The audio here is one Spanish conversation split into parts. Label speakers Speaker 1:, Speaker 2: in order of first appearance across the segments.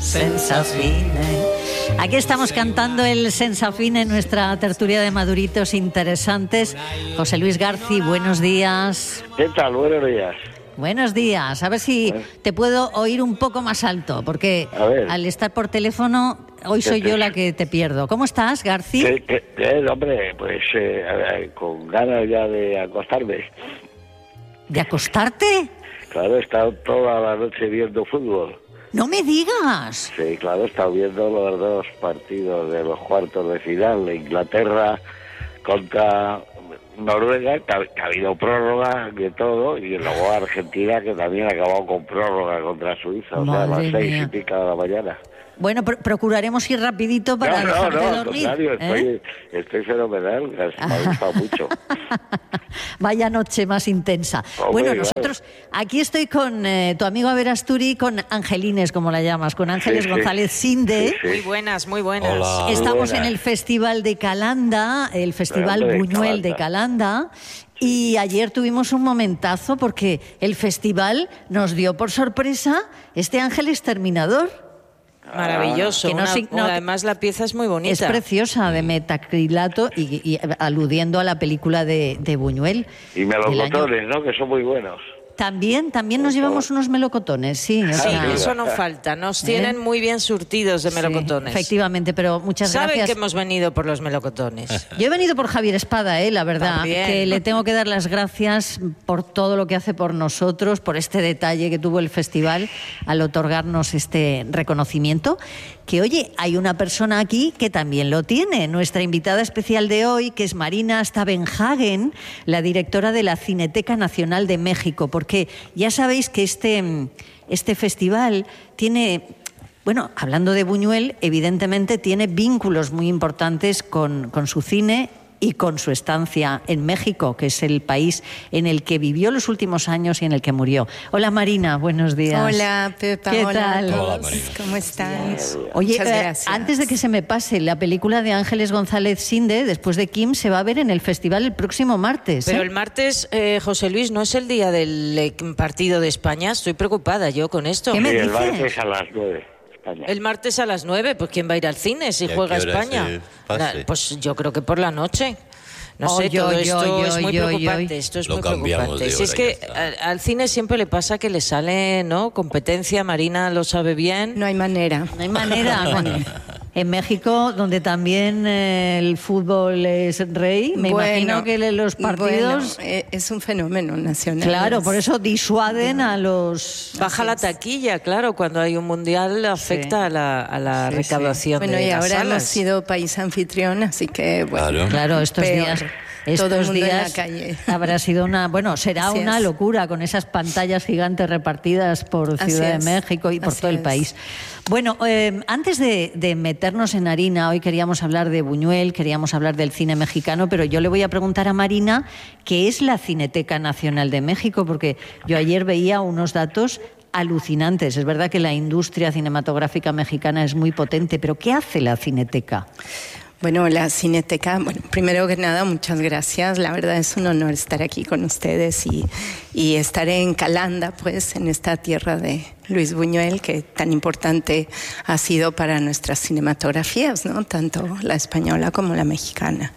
Speaker 1: senza fine. Aquí estamos cantando el senza fine en nuestra tertulia de maduritos interesantes. José Luis García, buenos días.
Speaker 2: ¿Qué tal? Buenos días.
Speaker 1: Buenos días. A ver si te puedo oír un poco más alto, porque al estar por teléfono, hoy soy yo la que te pierdo. ¿Cómo estás, García?
Speaker 2: Hombre, pues con ganas ya de acostarme.
Speaker 1: ¿De acostarte?
Speaker 2: Claro, he estado toda la noche viendo fútbol.
Speaker 1: ¡No me digas!
Speaker 2: Sí, claro, he estado viendo los dos partidos de los cuartos de final de Inglaterra contra Noruega, que ha habido prórroga de todo, y luego Argentina, que también ha acabado con prórroga contra Suiza, o sea, a las 6:30 de la mañana.
Speaker 1: Bueno, procuraremos ir rapidito para dejarte dormir.
Speaker 2: Al contrario, estoy fenomenal, me ha gustado mucho.
Speaker 1: Vaya noche más intensa. Bueno, nosotros, aquí estoy con tu amigo Averasturi, con Angelines, como la llamas, con Ángeles González Sinde.
Speaker 3: Muy buenas, muy buenas.
Speaker 4: Hola.
Speaker 1: Estamos en el Festival de Calanda, el Festival Buñuel de Calanda. Y ayer tuvimos un momentazo porque el festival nos dio por sorpresa este Ángeles Terminador.
Speaker 3: Maravilloso. Además la pieza es muy bonita.
Speaker 1: Es preciosa, de metacrilato y aludiendo a la película de Buñuel.
Speaker 2: Y melocotones, ¿no? Que son muy buenos.
Speaker 1: También nos llevamos unos melocotones, sí.
Speaker 3: Eso no falta. Nos tienen muy bien surtidos de melocotones.
Speaker 1: Sí, efectivamente, pero muchas gracias.
Speaker 3: Saben que hemos venido por los melocotones.
Speaker 1: Yo he venido por Javier Espada, la verdad.
Speaker 3: También.
Speaker 1: Que le tengo que dar las gracias por todo lo que hace por nosotros, por este detalle que tuvo el festival al otorgarnos este reconocimiento. Que, oye, hay una persona aquí que también lo tiene. Nuestra invitada especial de hoy, que es Marina Stavenhagen, la directora de la Cineteca Nacional de México. Porque ya sabéis que este festival tiene... Bueno, hablando de Buñuel, evidentemente tiene vínculos muy importantes con su cine y con su estancia en México, que es el país en el que vivió los últimos años y en el que murió. Hola Marina, buenos días.
Speaker 5: Hola Pepa,
Speaker 1: ¿Qué
Speaker 5: hola
Speaker 1: tal?
Speaker 5: a todos.
Speaker 4: Hola, Marina.
Speaker 5: ¿Cómo están?
Speaker 1: Oye,
Speaker 5: Muchas gracias.
Speaker 1: antes de que se me pase, la película de Ángeles González Sinde, después de Kim, se va a ver en el festival el próximo martes.
Speaker 3: Pero el martes, José Luis, ¿no es el día del partido de España? Estoy preocupada yo con esto.
Speaker 1: ¿Qué me
Speaker 2: Sí, el
Speaker 1: dices?
Speaker 2: martes a las 9. España.
Speaker 3: El martes a las 9, pues ¿quién va a ir al cine si juega España? Pues yo creo que por la noche. No sé, todo esto es muy preocupante. Esto es muy preocupante. Si es que al cine siempre le pasa que le sale, ¿no? Competencia, Marina lo sabe bien.
Speaker 5: No hay manera.
Speaker 1: No hay manera. En México, donde también el fútbol es rey, me imagino que los partidos...
Speaker 5: es un fenómeno nacional.
Speaker 1: Claro, por eso disuaden a los...
Speaker 3: Baja la taquilla, claro, cuando hay un mundial afecta a la recaudación de las salas.
Speaker 5: Bueno, y ahora hemos sido país anfitrión, así que bueno.
Speaker 1: Claro, estos días...
Speaker 5: Todo el mundo
Speaker 1: días
Speaker 5: en la calle.
Speaker 1: Habrá sido será una locura con esas pantallas gigantes repartidas por Ciudad de México y por todo el país. Bueno, antes de meternos en harina, hoy queríamos hablar de Buñuel, queríamos hablar del cine mexicano, pero yo le voy a preguntar a Marina qué es la Cineteca Nacional de México, porque yo ayer veía unos datos alucinantes. Es verdad que la industria cinematográfica mexicana es muy potente, pero ¿qué hace la Cineteca?
Speaker 5: Bueno, la Cineteca, primero que nada, muchas gracias. La verdad es un honor estar aquí con ustedes y estar en Calanda, pues, en esta tierra de Luis Buñuel, que tan importante ha sido para nuestras cinematografías, ¿no? Tanto la española como la mexicana.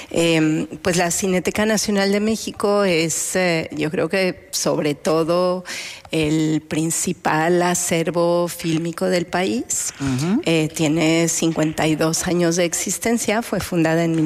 Speaker 5: Pues la Cineteca Nacional de México es, yo creo que sobre todo el principal acervo fílmico del país. Tiene 52 años de existencia, fue fundada en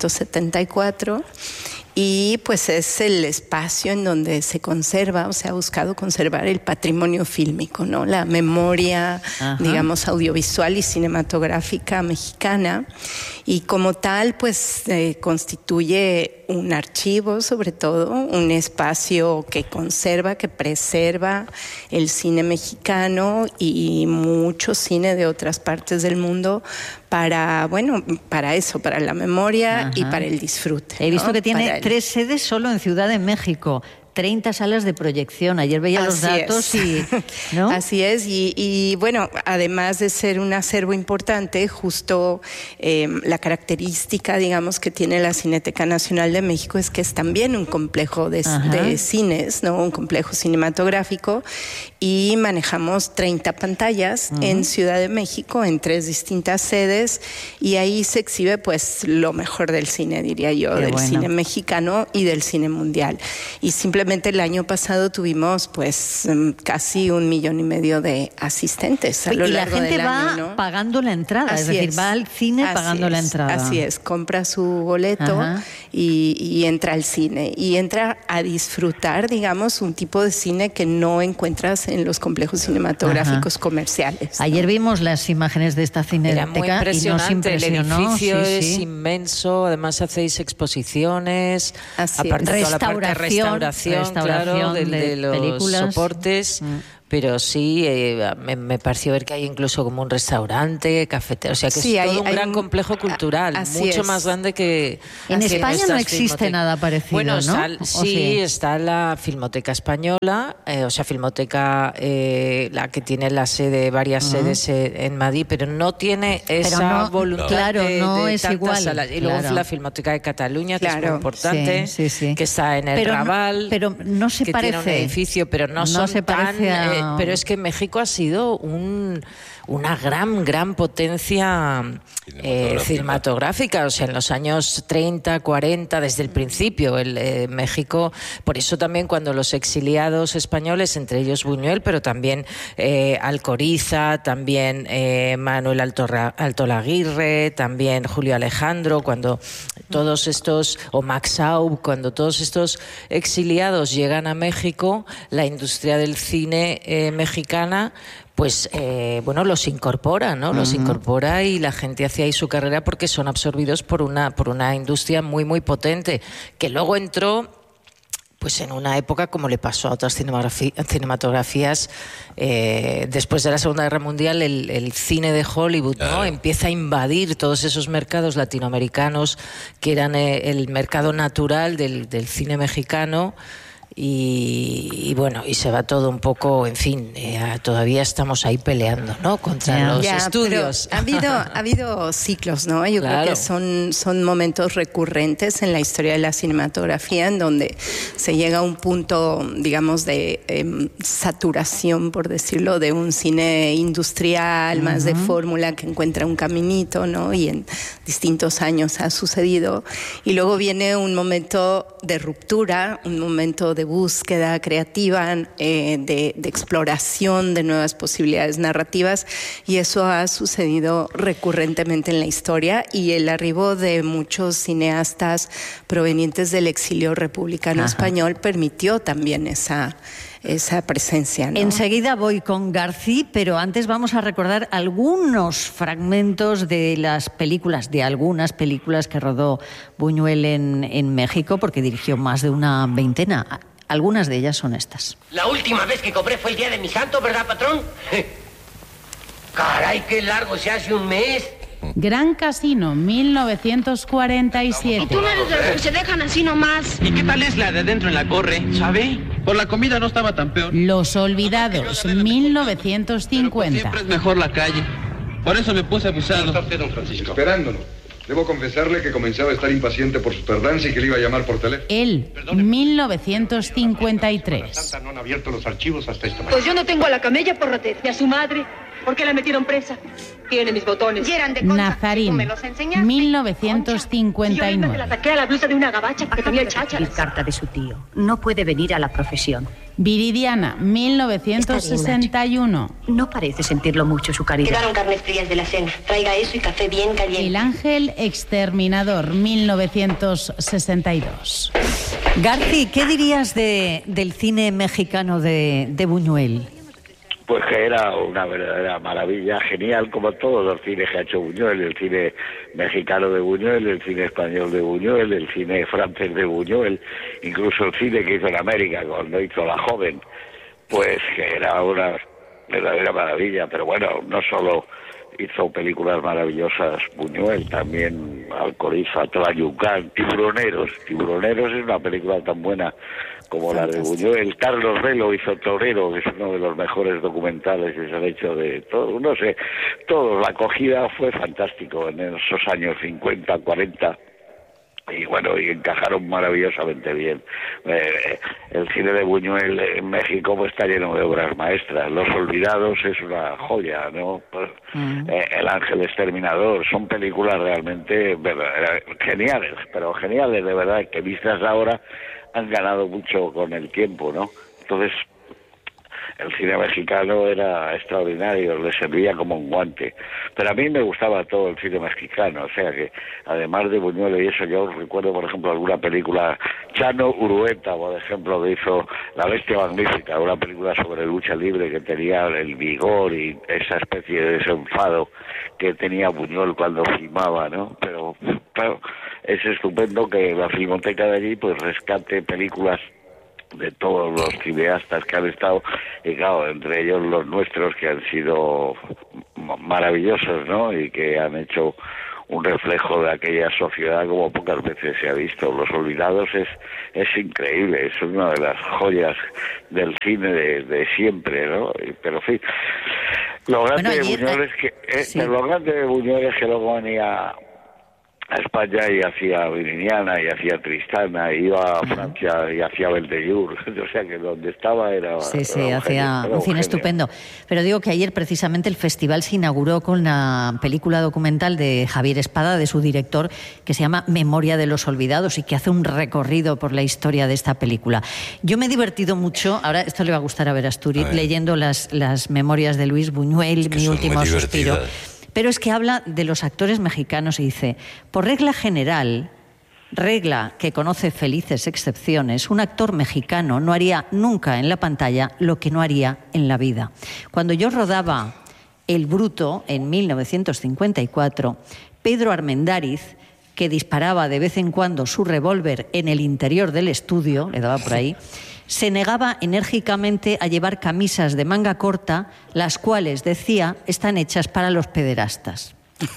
Speaker 5: 1974 y pues es el espacio en donde se conserva, o se ha buscado conservar el patrimonio fílmico, ¿no? La memoria, digamos, audiovisual y cinematográfica mexicana, y como tal pues constituye un archivo, sobre todo un espacio que conserva, que preserva el cine mexicano y mucho cine de otras partes del mundo para eso, para la memoria y para el disfrute.
Speaker 1: He visto
Speaker 5: ¿no?
Speaker 1: que tiene 3 sedes solo en Ciudad de México. 30 salas de proyección. Ayer veía los datos y... ¿no?
Speaker 5: Así es, y bueno, además de ser un acervo importante, justo la característica, digamos, que tiene la Cineteca Nacional de México es que es también un complejo de cines, ¿no? Un complejo cinematográfico, y manejamos 30 pantallas en Ciudad de México, en 3 distintas sedes, y ahí se exhibe pues lo mejor del cine, diría yo, cine mexicano y del cine mundial. Y simplemente el año pasado tuvimos pues casi 1,5 millones de asistentes a lo largo del año.
Speaker 1: Y la gente va pagando la entrada, es decir, va al cine pagando la entrada.
Speaker 5: Así es, compra su boleto y entra al cine. Y entra a disfrutar, digamos, un tipo de cine que no encuentras en los complejos cinematográficos comerciales, ¿no?
Speaker 1: Ayer vimos las imágenes de esta cineteca.
Speaker 3: Era muy impresionante, el edificio es inmenso, además hacéis exposiciones, aparte de toda la parte de restauración, claro, de los películas, soportes. Pero sí, me pareció ver que hay incluso como un restaurante, cafetero, o sea que es todo un gran complejo cultural, mucho más grande que...
Speaker 1: En España no existe nada parecido,
Speaker 3: bueno,
Speaker 1: ¿no?
Speaker 3: Está la Filmoteca Española, o sea, Filmoteca, la que tiene la sede, varias sedes en Madrid, pero no tiene esa voluntad de
Speaker 1: es igual.
Speaker 3: Salas. Y luego la Filmoteca de Cataluña, que es muy importante, que está en el Raval,
Speaker 1: pero no se
Speaker 3: que
Speaker 1: parece.
Speaker 3: tiene un edificio, pero no son
Speaker 1: se parece
Speaker 3: tan... pero es que México ha sido una gran potencia cinematográfica, o sea, en los años 30, 40, desde el principio, México, por eso también cuando los exiliados españoles, entre ellos Buñuel, pero también Alcoriza, también Manuel Altolaguirre, también Julio Alejandro, cuando todos estos, o Max Aub, cuando todos estos exiliados llegan a México, la industria del cine mexicana pues los incorpora, ¿no? Los incorpora y la gente hace ahí su carrera porque son absorbidos por una industria muy potente, que luego entró pues en una época como le pasó a otras cinematografías después de la Segunda Guerra Mundial, el cine de Hollywood, ¿no? Empieza a invadir todos esos mercados latinoamericanos que eran el mercado natural del cine mexicano. Y bueno, y se va todo un poco, en fin, todavía estamos ahí peleando, ¿no? Contra los estudios.
Speaker 5: Ha habido ciclos, ¿no? Yo creo que son momentos recurrentes en la historia de la cinematografía en donde se llega a un punto, digamos, de saturación, por decirlo, de un cine industrial, más de fórmula, que encuentra un caminito, ¿no? Y en distintos años ha sucedido. Y luego viene un momento de ruptura, un momento de búsqueda creativa, de exploración de nuevas posibilidades narrativas, y eso ha sucedido recurrentemente en la historia, y el arribo de muchos cineastas provenientes del exilio republicano español permitió también esa presencia, ¿no?
Speaker 1: Enseguida voy con García, pero antes vamos a recordar algunos fragmentos de algunas películas que rodó Buñuel en México, porque dirigió más de una veintena. Algunas de ellas son estas.
Speaker 4: La última vez que cobré fue el día de mi santo, ¿verdad, patrón? Caray, qué largo se hace un mes.
Speaker 6: Gran Casino, 1947.
Speaker 7: Y tú no eres de los que se dejan así nomás.
Speaker 8: ¿Y qué tal es la de dentro en la corre, sabe? Por la comida no estaba tan peor.
Speaker 6: Los Olvidados, 1950.
Speaker 8: Siempre es mejor la calle. Por eso me puse abusado.
Speaker 9: ¿Cómo está usted, don Francisco? Esperándolo. Debo confesarle que comenzaba a estar impaciente por su tardanza y que le iba a llamar por teléfono.
Speaker 6: Él, 1953.
Speaker 9: No han abierto los archivos hasta esta mañana.
Speaker 7: Pues yo no tengo a la camella por ratera. ¿Y a su madre? ¿Por qué la metieron presa? Tiene mis botones. Y eran de concha.
Speaker 6: Nazarín, 1959.
Speaker 7: Yo la saqué a la blusa de una gabacha porque tenía chácharas.
Speaker 10: Carta de su tío. No puede venir a la profesión.
Speaker 6: Viridiana, 1961.
Speaker 10: No parece sentirlo mucho su caridad.
Speaker 7: Quedaron carnes frías de la cena. Traiga eso y café bien caliente.
Speaker 6: El Ángel Exterminador, 1962.
Speaker 1: García, ¿qué dirías del cine mexicano de Buñuel?
Speaker 2: Pues que era una verdadera maravilla, genial, como todos los cines que ha hecho Buñuel, el cine mexicano de Buñuel, el cine español de Buñuel, el cine francés de Buñuel, incluso el cine que hizo en América cuando hizo La Joven, pues que era una verdadera maravilla. Pero bueno, no solo hizo películas maravillosas Buñuel, también Alcoriza, Tlayucán, Tiburoneros es una película tan buena como la de Buñuel. Carlos Velo hizo Torero, que es uno de los mejores documentales que se han hecho de todo, no sé, todo, la acogida fue fantástico en esos años 50, 40, y bueno, y encajaron maravillosamente bien. El cine de Buñuel en México pues está lleno de obras maestras. Los Olvidados es una joya, ¿no? El Ángel Exterminador, son películas realmente geniales, pero geniales de verdad, que vistas ahora han ganado mucho con el tiempo, ¿no? Entonces, el cine mexicano era extraordinario, le servía como un guante. Pero a mí me gustaba todo el cine mexicano, o sea que, además de Buñuel y eso, yo recuerdo, por ejemplo, alguna película, Chano Urueta, por ejemplo, que hizo La Bestia Magnífica, una película sobre lucha libre que tenía el vigor y esa especie de desenfado que tenía Buñuel cuando filmaba, ¿no? Pero, claro, es estupendo que la Filmoteca de allí, pues, rescate películas de todos los cineastas que han estado, y claro, entre ellos los nuestros, que han sido maravillosos, ¿no? Y que han hecho un reflejo de aquella sociedad como pocas veces se ha visto. Los Olvidados es increíble, es una de las joyas del cine de siempre, ¿no? Pero en fin, lo grande de Buñuel es que lo grande de Buñuel es que luego venía a España y hacía Viriniana y hacía Tristana, y iba a Francia y hacía Beldellur, o sea que donde estaba era...
Speaker 1: Sí, hacía un cine estupendo. Pero digo que ayer precisamente el festival se inauguró con la película documental de Javier Espada, de su director, que se llama Memoria de los Olvidados, y que hace un recorrido por la historia de esta película. Yo me he divertido mucho, ahora esto le va a gustar a Verasturi, leyendo las memorias de Luis Buñuel, Mi último suspiro. Pero es que habla de los actores mexicanos y dice, por regla general, regla que conoce felices excepciones, un actor mexicano no haría nunca en la pantalla lo que no haría en la vida. Cuando yo rodaba El Bruto en 1954, Pedro Armendáriz, que disparaba de vez en cuando su revólver en el interior del estudio, le daba por ahí, se negaba enérgicamente a llevar camisas de manga corta, las cuales, decía, están hechas para los pederastas.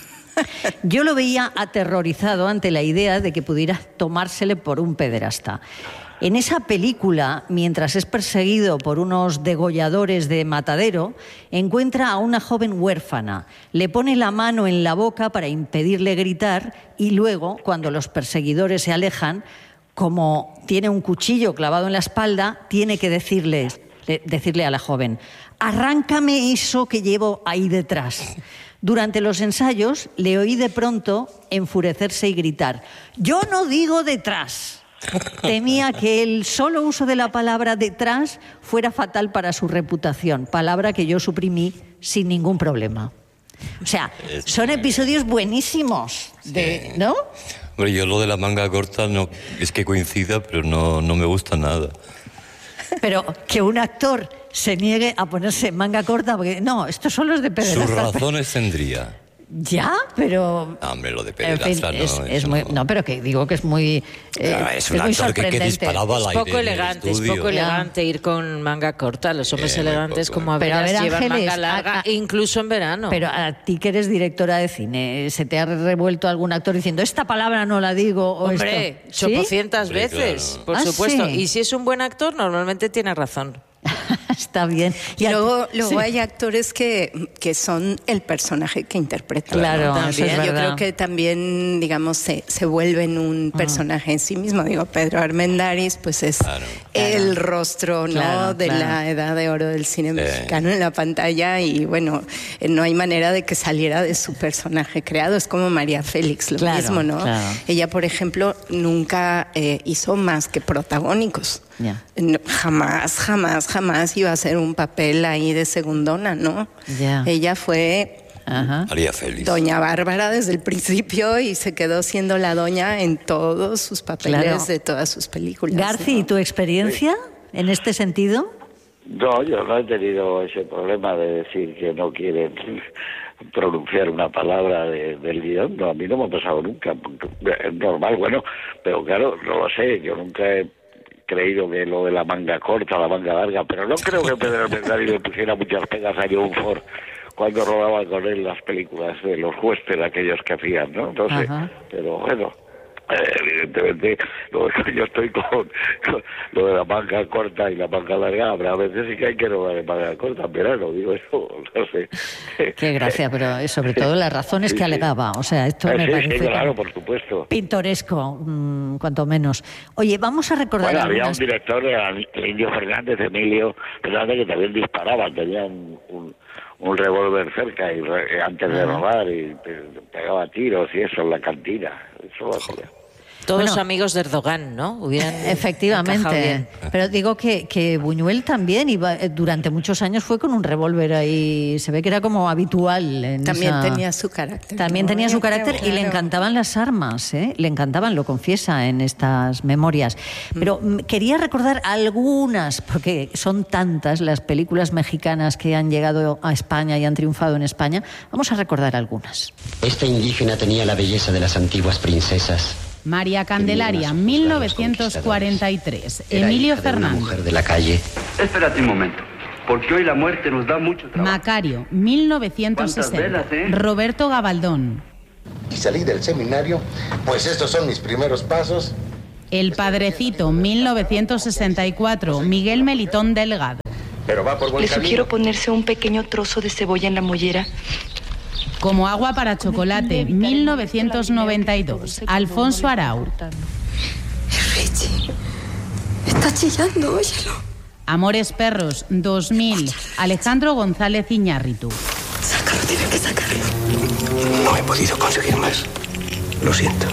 Speaker 1: Yo lo veía aterrorizado ante la idea de que pudiera tomársele por un pederasta. En esa película, mientras es perseguido por unos degolladores de matadero, encuentra a una joven huérfana, le pone la mano en la boca para impedirle gritar y luego, cuando los perseguidores se alejan, como tiene un cuchillo clavado en la espalda, tiene que decirle a la joven, arráncame eso que llevo ahí detrás. Durante los ensayos le oí de pronto enfurecerse y gritar, yo no digo detrás. Temía que el solo uso de la palabra detrás fuera fatal para su reputación, palabra que yo suprimí sin ningún problema. O sea, son episodios buenísimos, ¿no?
Speaker 11: Bueno, yo lo de la manga corta no es que coincida, pero no me gusta nada.
Speaker 1: Pero que un actor se niegue a ponerse manga corta, porque no, estos son los de pederasta.
Speaker 11: Sus razones tendría.
Speaker 1: Ya, pero...
Speaker 11: No, hombre, lo de pederasta
Speaker 1: en fin, es muy... No, pero que digo que es muy
Speaker 11: es un actor que disparaba al aire.
Speaker 3: Es poco elegante ir con manga corta. Los hombres elegantes, como a ver, llevan manga larga, incluso en verano.
Speaker 1: Pero a ti que eres directora de cine, ¿se te ha revuelto algún actor diciendo esta palabra no la digo? O
Speaker 3: hombre,
Speaker 1: esto?
Speaker 3: Chopocientas veces, claro. Por supuesto. ¿Sí? Y si es un buen actor, normalmente tiene razón.
Speaker 1: Está bien.
Speaker 5: Y luego hay actores que son el personaje que interpretan.
Speaker 1: Claro,
Speaker 5: también. Yo creo que también, digamos, se vuelven un personaje en sí mismo. Digo, Pedro Armendáriz, pues es el rostro, ¿no? de la edad de oro del cine mexicano en la pantalla, y bueno, no hay manera de que saliera de su personaje creado. Es como María Félix, lo mismo, ¿no? Claro. Ella, por ejemplo, nunca hizo más que protagónicos.
Speaker 1: Yeah.
Speaker 5: No, jamás iba a hacer un papel ahí de segundona, ¿no?
Speaker 1: Yeah.
Speaker 5: Ella fue
Speaker 11: María Félix,
Speaker 5: Doña Bárbara desde el principio, y se quedó siendo la doña en todos sus papeles de todas sus películas.
Speaker 1: Garci, ¿y tu experiencia en este sentido?
Speaker 2: No, yo no he tenido ese problema de decir que no quieren pronunciar una palabra del guión. No, a mí no me ha pasado nunca. Es normal, bueno, pero claro, no lo sé, yo nunca he creído que lo de la manga corta, la manga larga, pero no creo que Pedro Armendáriz le pusiera muchas pegas a John Ford cuando rodaba con él las películas de los western, aquellos que hacían, ¿no? Entonces, pero bueno, evidentemente yo estoy con lo de la manga corta y la manga larga. Habrá veces sí que hay que rodar en manga corta en verano, digo eso, no sé.
Speaker 1: Qué gracia, pero sobre todo las razones que alegaba, o sea, esto me parece
Speaker 2: claro, por supuesto,
Speaker 1: pintoresco, cuanto menos. Oye, vamos a recordar
Speaker 2: había un director, el Indio Fernández, Emilio Fernández, que también disparaba, tenía un revólver cerca y antes de rodar y pegaba tiros y eso en la cantina. Eso lo hacía.
Speaker 3: Todos amigos de Erdogan, ¿no?
Speaker 1: Efectivamente. Pero digo que Buñuel también iba, durante muchos años fue con un revólver ahí. Se ve que era como habitual.
Speaker 5: También tenía su carácter.
Speaker 1: También tenía su carácter y le encantaban las armas, ¿eh? Le encantaban, lo confiesa en estas memorias. Pero quería recordar algunas, porque son tantas las películas mexicanas que han llegado a España y han triunfado en España. Vamos a recordar algunas.
Speaker 12: Esta indígena tenía la belleza de las antiguas princesas.
Speaker 6: María Candelaria, 1943. Emilio Fernández.
Speaker 12: Mujer de la calle.
Speaker 13: Espérate un momento, porque hoy la muerte nos da mucho trabajo.
Speaker 6: Macario, 1960.
Speaker 13: Velas,
Speaker 6: Roberto Gabaldón.
Speaker 14: Y salí del seminario, pues estos son mis primeros pasos.
Speaker 6: El Padrecito, 1964. Miguel Melitón Delgado.
Speaker 14: Pero va por buen camino.
Speaker 15: Le sugiero ponerse un pequeño trozo de cebolla en la mollera.
Speaker 6: Como agua para chocolate, 1992. Alfonso Arau.
Speaker 15: Richie, está chillando, óyelo.
Speaker 6: Amores perros, 2000. Alejandro González Iñárritu.
Speaker 15: Sácalo, tiene que sacarlo.
Speaker 14: No he podido conseguir más. Lo siento.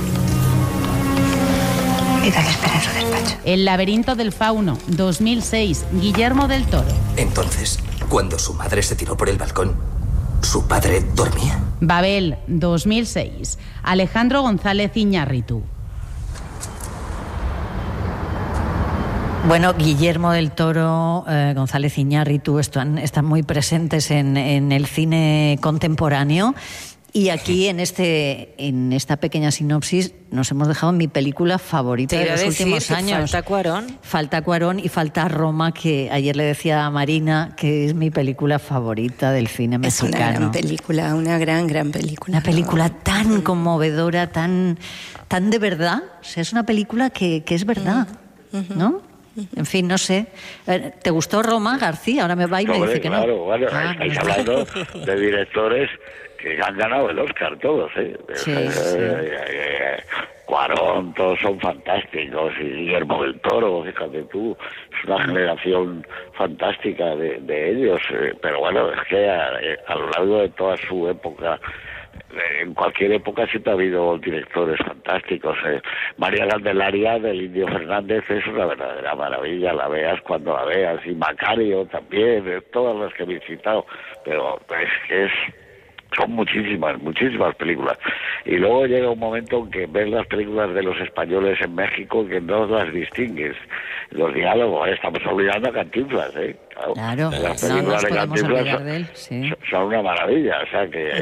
Speaker 15: Mira que espera en su despacho.
Speaker 6: El laberinto del fauno, 2006. Guillermo del Toro.
Speaker 16: Entonces, cuando su madre se tiró por el balcón, ¿su padre dormía?
Speaker 6: Babel, 2006. Alejandro González Iñárritu.
Speaker 1: Bueno, Guillermo del Toro, González Iñárritu están muy presentes en el cine contemporáneo. Y aquí, en esta pequeña sinopsis, nos hemos dejado mi película favorita de los últimos años.
Speaker 3: Falta Cuarón.
Speaker 1: Falta Cuarón y falta Roma, que ayer le decía a Marina que es mi película favorita del cine mexicano.
Speaker 5: Es una gran película, una gran película.
Speaker 1: Una película tan conmovedora, tan de verdad. O sea, es una película que es verdad, ¿no? En fin, no sé. ¿Te gustó Roma, García? Ahora me va y me dice que no.
Speaker 2: Claro, bueno, estáis hablando de directores que han ganado el Oscar todos, ¿eh?
Speaker 1: Sí.
Speaker 2: Cuarón, todos son fantásticos, y Guillermo del Toro, fíjate tú, es una generación fantástica de ellos, pero bueno, es que a lo largo de toda su época, en cualquier época siempre ha habido directores fantásticos. María Candelaria del Indio Fernández es una verdadera maravilla, la veas cuando la veas, y Macario también, todas las que he visitado, pero son muchísimas películas. Y luego llega un momento en que ves las películas de los españoles en México que no las distingues. Los diálogos, estamos olvidando a Cantinflas,
Speaker 1: Claro,
Speaker 2: las películas de Cantinflas
Speaker 1: de él, sí.
Speaker 2: son una maravilla, o sea que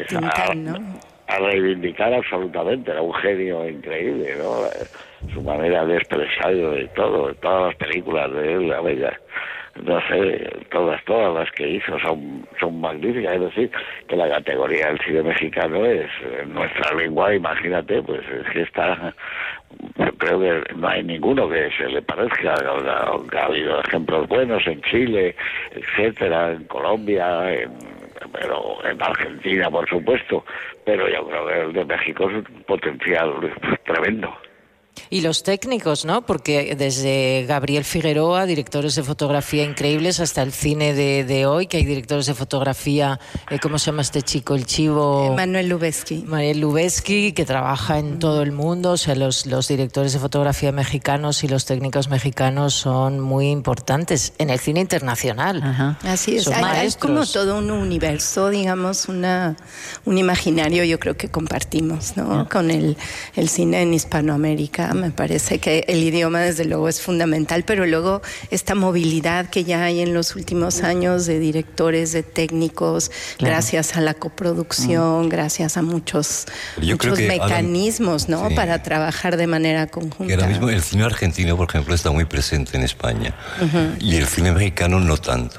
Speaker 2: a reivindicar absolutamente, era un genio increíble, ¿no? Su manera de expresarlo de todo, todas las películas de él, la bella. No sé, todas las que hizo son magníficas. Es decir, que la categoría del cine mexicano es nuestra lengua, imagínate, pues es que yo creo que no hay ninguno que se le parezca, aunque ha habido ejemplos buenos en Chile, etcétera, en Colombia, pero en Argentina, por supuesto, pero yo creo que el de México es un potencial tremendo.
Speaker 3: Y los técnicos, ¿no? Porque desde Gabriel Figueroa, directores de fotografía increíbles, hasta el cine de hoy, que hay directores de fotografía, ¿cómo se llama este chico? El chivo...
Speaker 5: Manuel Lubezki.
Speaker 3: Manuel Lubezki, que trabaja en todo el mundo. O sea, los directores de fotografía mexicanos y los técnicos mexicanos son muy importantes en el cine internacional.
Speaker 1: Ajá.
Speaker 5: Así es. Hay como todo un universo, digamos, un imaginario, yo creo que compartimos, ¿no? Con el cine en Hispanoamérica. Me parece que el idioma desde luego es fundamental, pero luego esta movilidad que ya hay en los últimos años de directores, de técnicos, claro, gracias a la coproducción, gracias a muchos mecanismos, ¿no? Sí, para trabajar de manera conjunta.
Speaker 11: Y ahora mismo el cine argentino, por ejemplo, está muy presente en España, y el cine mexicano no tanto.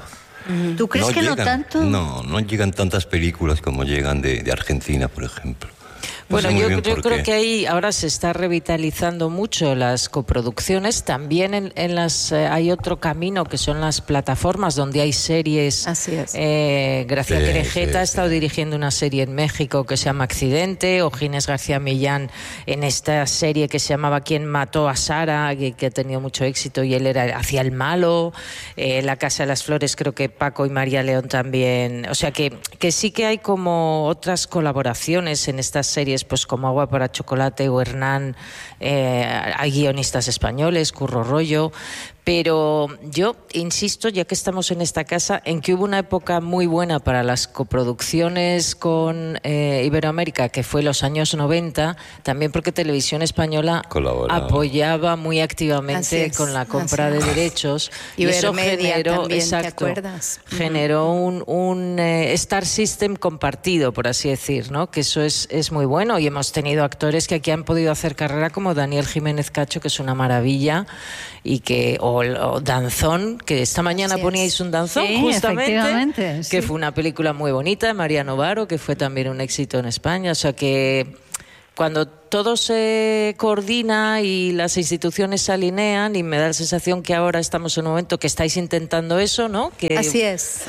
Speaker 1: ¿Tú crees que no tanto?
Speaker 11: No llegan tantas películas como llegan de Argentina, por ejemplo.
Speaker 3: Bueno, yo creo que ahí ahora se está revitalizando mucho las coproducciones. También en las hay otro camino que son las plataformas donde hay series.
Speaker 5: Así es.
Speaker 3: Gracia Querejeta ha estado dirigiendo una serie en México que se llama Accidente, o Ginés García Millán en esta serie que se llamaba ¿Quién mató a Sara?, que ha tenido mucho éxito y él hacía el malo. La Casa de las Flores, creo que Paco y María León también. O sea que sí que hay como otras colaboraciones en estas series, pues como Agua para Chocolate o Hernán. Hay guionistas españoles, Curro Rollo. Pero yo insisto, ya que estamos en esta casa, en que hubo una época muy buena para las coproducciones con Iberoamérica, que fue los años 90, también porque Televisión Española apoyaba muy activamente con la compra de derechos.
Speaker 5: Y eso generó,
Speaker 3: también, exacto, ¿te acuerdas? Generó un Star System compartido, por así decir, ¿no? Que eso es muy bueno, y hemos tenido actores que aquí han podido hacer carrera, como Daniel Jiménez Cacho, que es una maravilla, y que o Danzón, que esta mañana poníais un Danzón, justamente, que fue una película muy bonita, de María Novaro, que fue también un éxito en España. O sea que cuando todo se coordina y las instituciones se alinean, y me da la sensación que ahora estamos en un momento que estáis intentando eso, ¿no?
Speaker 5: Así es.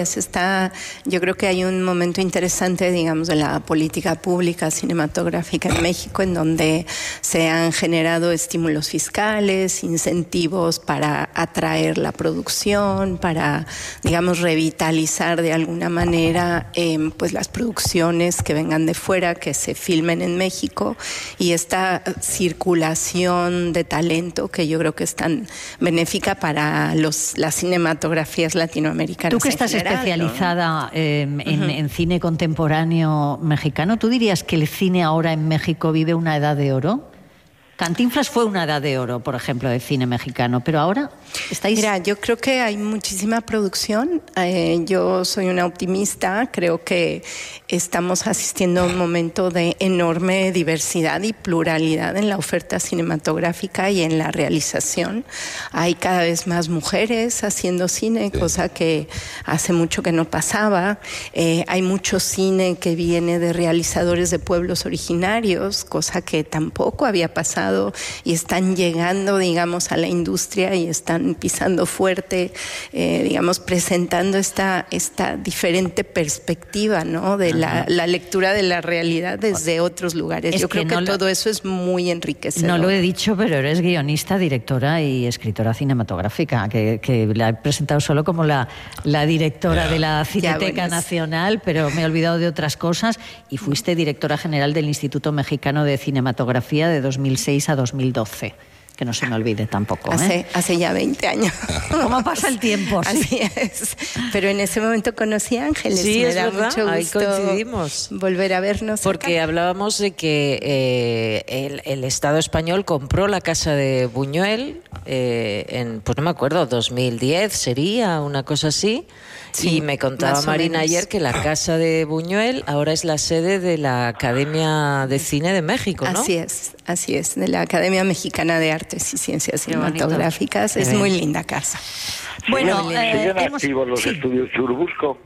Speaker 5: Yo creo que hay un momento interesante, digamos, de la política pública cinematográfica en México, en donde se han generado estímulos fiscales, incentivos para atraer la producción, para, digamos, revitalizar de alguna manera pues las producciones que vengan de fuera, que se filmen en México, y esta circulación de talento que yo creo que es tan benéfica para las cinematografías latinoamericanas.
Speaker 1: Tú que estás especializada, ¿no? en cine contemporáneo mexicano, ¿tú dirías que el cine ahora en México vive una edad de oro? Cantinflas fue una edad de oro, por ejemplo, del cine mexicano, pero ahora estáis...
Speaker 5: Mira, yo creo que hay muchísima producción. Yo soy una optimista. Creo que estamos asistiendo a un momento de enorme diversidad y pluralidad en la oferta cinematográfica y en la realización. Hay cada vez más mujeres haciendo cine, cosa que hace mucho que no pasaba. Hay mucho cine que viene de realizadores de pueblos originarios, cosa que tampoco había pasado, y están llegando, digamos, a la industria y están pisando fuerte, digamos, presentando esta diferente perspectiva, ¿no? De la lectura de la realidad desde otros lugares. Yo creo que todo eso es muy enriquecedor.
Speaker 1: No lo he dicho, pero eres guionista, directora y escritora cinematográfica, que la he presentado solo como la directora de la Cineteca Nacional, pero me he olvidado de otras cosas, y fuiste directora general del Instituto Mexicano de Cinematografía de 2006 a 2012. Que no se me olvide tampoco.
Speaker 5: Hace ya 20 años.
Speaker 1: ¿Cómo pasa el tiempo?
Speaker 5: Así es. Pero en ese momento conocí a Ángeles.
Speaker 3: Sí,
Speaker 5: me
Speaker 3: es
Speaker 5: da
Speaker 3: verdad.
Speaker 5: mucho
Speaker 3: Ahí
Speaker 5: gusto
Speaker 3: coincidimos.
Speaker 5: Volver a vernos.
Speaker 3: Porque hablábamos de que el Estado español compró la casa de Buñuel pues no me acuerdo, 2010 sería, una cosa así. Sí, y me contaba Marina ayer que la casa de Buñuel ahora es la sede de la Academia de Cine de México, ¿no?
Speaker 5: Así es, de la Academia Mexicana de Artes y Ciencias Cinematográficas. Es muy linda casa.
Speaker 2: Bueno, ¿siguen activos los estudios Churubusco?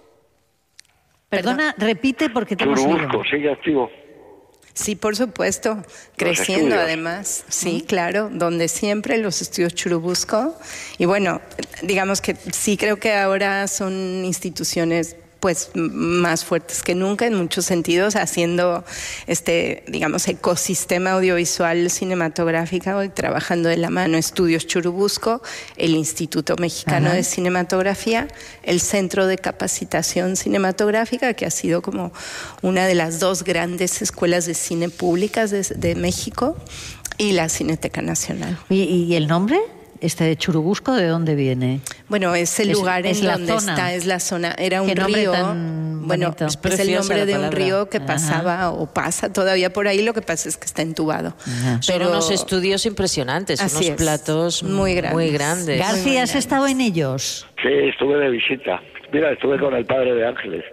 Speaker 1: Perdona, repite porque te hemos oído.
Speaker 2: Churubusco, ¿sigue activo?
Speaker 5: Sí, por supuesto, creciendo además, sí, claro, donde siempre los estudios Churubusco. Y bueno, digamos que sí creo que ahora son instituciones pues más fuertes que nunca en muchos sentidos, haciendo digamos, ecosistema audiovisual cinematográfico y trabajando de la mano Estudios Churubusco, el Instituto Mexicano de Cinematografía, el Centro de Capacitación Cinematográfica, que ha sido como una de las dos grandes escuelas de cine públicas de México, y la Cineteca Nacional.
Speaker 1: ¿Y el nombre? ¿De Churubusco de dónde viene?
Speaker 5: Bueno, es el lugar en donde está, es la zona. Era un río. Bueno, es el nombre de un río que pasaba o pasa todavía por ahí. Lo que pasa es que está entubado.
Speaker 3: Son unos estudios impresionantes, unos platos muy grandes.
Speaker 1: García, ¿has estado en ellos?
Speaker 2: Sí, estuve de visita. Mira, estuve con el padre de Ángeles.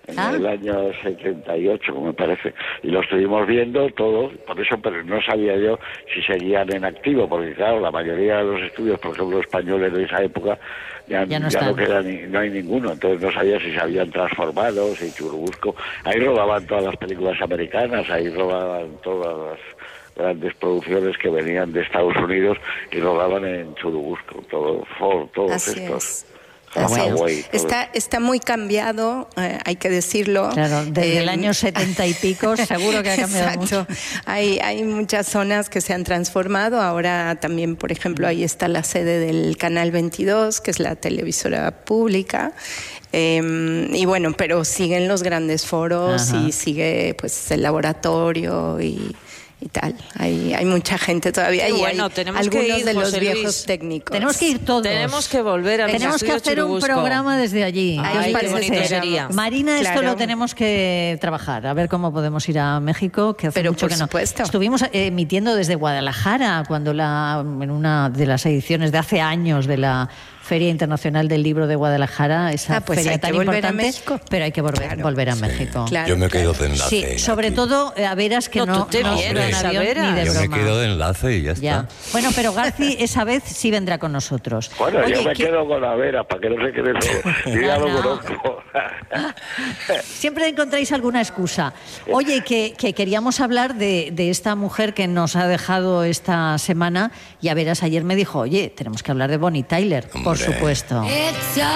Speaker 2: en el año 78, me parece, y lo estuvimos viendo todo, por eso, pero no sabía yo si seguían en activo, porque claro, la mayoría de los estudios, por ejemplo, españoles de esa época, ya no queda no hay ninguno, entonces no sabía si se habían transformado, si Churubusco, ahí rodaban todas las películas americanas, ahí rodaban todas las grandes producciones que venían de Estados Unidos y rodaban en Churubusco, todos
Speaker 5: Así
Speaker 2: estos.
Speaker 5: Es. Está muy cambiado, hay que decirlo.
Speaker 1: Claro, desde el año 70 y pico seguro que ha cambiado mucho.
Speaker 5: Hay muchas zonas que se han transformado. Ahora también, por ejemplo, ahí está la sede del Canal 22, que es la televisora pública. Y bueno, pero siguen los grandes foros. Ajá. Y sigue pues el laboratorio y tal. Hay mucha gente todavía.
Speaker 3: Y bueno, tenemos
Speaker 5: algunos
Speaker 3: que ir,
Speaker 5: de los
Speaker 3: José
Speaker 5: viejos
Speaker 3: Luis.
Speaker 5: Técnicos.
Speaker 1: Tenemos que ir todos.
Speaker 3: Tenemos que volver a
Speaker 1: Tenemos que hacer un programa desde allí.
Speaker 3: Ay, qué bonito sería.
Speaker 1: Marina, esto lo tenemos que trabajar. A ver cómo podemos ir a México, que hace mucho que no.
Speaker 5: Supuesto.
Speaker 1: Estuvimos emitiendo desde Guadalajara cuando en una de las ediciones de hace años de la Feria Internacional del Libro de Guadalajara, esa feria tan importante, pero hay que volver a México.
Speaker 11: Claro, yo me quedo de enlace.
Speaker 1: Sí, sobre todo a veras que no
Speaker 3: vienes,
Speaker 1: avión ni de broma.
Speaker 11: Yo me quedo de enlace y ya está.
Speaker 1: Bueno, pero Garci esa vez sí vendrá con nosotros.
Speaker 2: Bueno, oye, yo me quedo con la Vera, para que no se quede todo. Yo ya lo conozco.
Speaker 1: Siempre encontráis alguna excusa. Oye, que queríamos hablar de esta mujer que nos ha dejado esta semana, y a veras ayer me dijo, oye, tenemos que hablar de Bonnie Tyler. Por supuesto.